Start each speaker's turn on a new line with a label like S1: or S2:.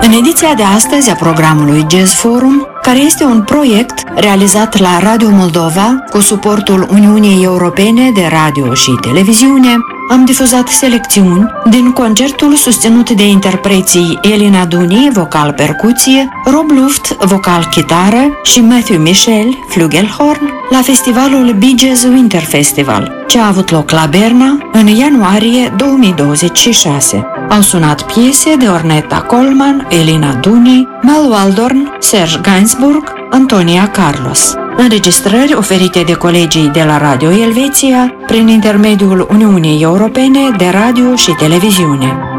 S1: În ediția de astăzi a programului Jazz Forum, care este un proiect realizat la Radio Moldova cu suportul Uniunii Europene de Radio și Televiziune, am difuzat selecțiuni din concertul susținut de interpreții Elina Duni, vocal-percuție, Rob Luft, vocal-chitară și Matthew Michel, flugelhorn, la festivalul Bee Jazz Winter Festival, ce a avut loc la Berna în ianuarie 2026. Au sunat piese de Ornetta Coleman, Elina Duni, Mel Waldorn, Serge Gainsbourg, Antonia Carlos. Înregistrări oferite de colegii de la Radio Elveția prin intermediul Uniunii Europene de Radio și Televiziune.